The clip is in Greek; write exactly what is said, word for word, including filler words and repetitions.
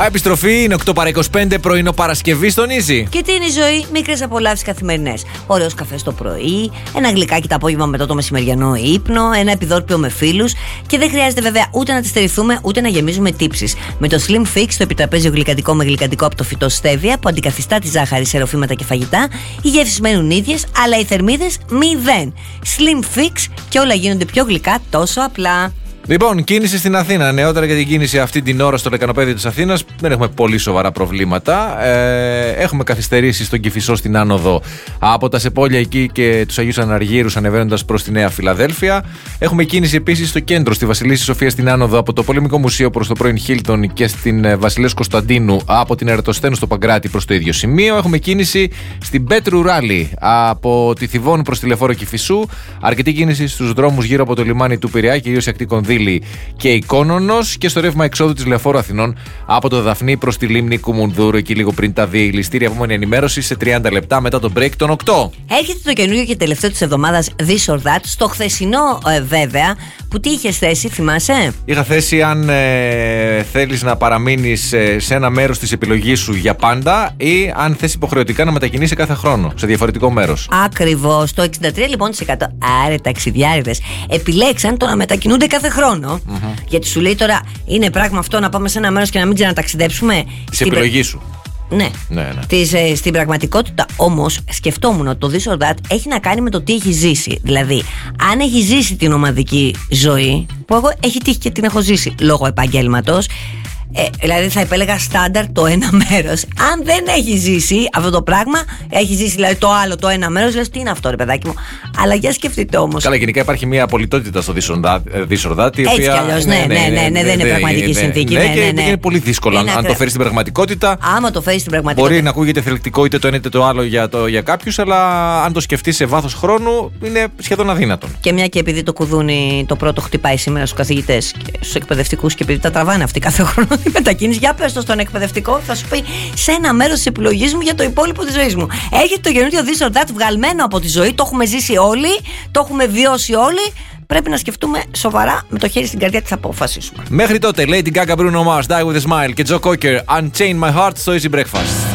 Επιστροφή είναι οκτώ παρά είκοσι πέντε, πρωινό Παρασκευή στον Easy. Και τι είναι η ζωή, μικρές απολαύσεις καθημερινές. Ωραίος καφές το πρωί, ένα γλυκάκι το απόγευμα μετά το μεσημεριανό ύπνο, ένα επιδόρπιο με φίλους. Και δεν χρειάζεται βέβαια ούτε να τις στερηθούμε ούτε να γεμίζουμε τύψεις. Με το Slim Fix, το επιτραπέζιο γλυκαντικό με γλυκαντικό από το φυτό Stevia που αντικαθιστά τη ζάχαρη σε ροφήματα και φαγητά, οι γεύσεις μένουν ίδιες, αλλά οι θερμίδες μηδέν. Slim Fix και όλα γίνονται πιο γλυκά τόσο απλά. Λοιπόν, κίνηση στην Αθήνα. Νεότερα για την κίνηση αυτή την ώρα στο λεκανοπέδιο της Αθήνας δεν έχουμε πολύ σοβαρά προβλήματα. Ε, έχουμε καθυστερήσει στον Κηφισό στην άνοδο από τα Σεπόλια εκεί και τους Αγίους Αναργύρους ανεβαίνοντας προς τη Νέα Φιλαδέλφια. Έχουμε κίνηση επίσης στο κέντρο, στη Βασιλίσση Σοφία στην άνοδο από το Πολεμικό Μουσείο προς το πρώην Χίλτον και στην Βασιλέως Κωνσταντίνου από την Ερατοσθένου στο Παγκράτη προς το ίδιο σημείο. Έχουμε κίνηση στην Πέτρου Ράλι από τη Θηβών προς τη Λεφόρο Κηφισού. Αρκετή κίνηση στους δρόμους γύρω από το λιμάνι του Πειραιά, κυρίως η ακτή Κονδύλη και η Κόνονος, και στο ρεύμα εξόδου της Λεωφόρου Αθηνών από το Δαφνί προς τη λίμνη Κουμουνδούρου, εκεί λίγο πριν τα δύο ληστήρια. Επόμενη ενημέρωση σε τριάντα λεπτά μετά το break των οκτώ. Έρχεται το καινούργιο και τελευταίο της εβδομάδας This or That. Στο χθεσινό ε, βέβαια, που τι είχες θέσει, θυμάσαι? Είχα θέσει αν ε, θέλεις να παραμείνεις ε, σε ένα μέρος της επιλογής σου για πάντα ή αν θες υποχρεωτικά να μετακινείσαι κάθε χρόνο σε διαφορετικό μέρος. Ακριβώς. Το εξήντα τρία λοιπόν τοις εκατό άρε ταξιδιάριδες επιλέξαν το να μετακινούνται κάθε χρόνο. Mm-hmm. Γιατί σου λέει τώρα είναι πράγμα αυτό να πάμε σε ένα μέρος και να μην ξαναταξιδέψουμε. Στην επιλογή σου. Ναι, ναι, ναι. Της, ε, στην πραγματικότητα όμως σκεφτόμουν ότι το This or That έχει να κάνει με το τι έχει ζήσει. Δηλαδή, αν έχει ζήσει την ομαδική ζωή, που εγώ έχει τύχει και την έχω ζήσει λόγω επαγγέλματος, ε, δηλαδή θα επέλεγα στάνταρ το ένα μέρος. Αν δεν έχει ζήσει αυτό το πράγμα, έχει ζήσει δηλαδή το άλλο το ένα μέρος, λες τι είναι αυτό ρε παιδάκι μου. Αλλά για σκεφτείτε όμως. Καλά, γενικά υπάρχει μια απολυτότητα στο This or That. Έτσι κι αλλιώς, ναι, ναι, ναι, ναι, δεν είναι πραγματική συνθήκη. Ναι, και είναι πολύ δύσκολο αν το φέρεις στην πραγματικότητα. Άμα το φέρεις στην πραγματικότητα. Μπορεί να ακούγεται θελκτικό είτε το ένα είτε το άλλο για κάποιους, αλλά αν το σκεφτείς σε βάθος χρόνου είναι σχεδόν αδύνατον. Και μια και επειδή το κουδούνι το πρώτο χτυπάει σήμερα στους καθηγητές και στους εκπαιδευτικούς και επειδή τα τραβάνε αυτοί κάθε χρόνο τη μετακίνηση, για πες το στον εκπαιδευτικό, θα σου πει σε ένα μέρος της επιλογής μου για το υπόλοιπο της ζωής μου. Έρχεται το καινούριο This or That βγαλμένο από τη ζωή, το έχουμε ζήσει όλοι, το έχουμε βιώσει όλοι. Πρέπει να σκεφτούμε σοβαρά με το χέρι στην καρδιά τι θα αποφασίσουμε. Μέχρι τότε, Lady Gaga, Bruno Mars, Die With A Smile και Joe Cocker, Unchain My Heart στο Easy Breakfast.